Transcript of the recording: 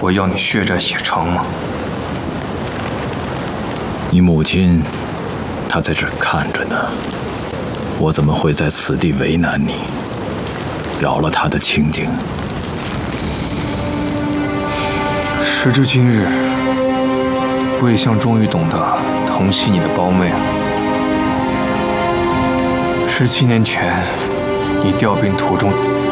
我要你血债血偿吗？ 你母亲，她在这儿看着呢，我怎么会在此地为难你，扰了她的清静？ 时至今日，魏相终于懂得疼惜你的胞妹了。17年前，你调兵途中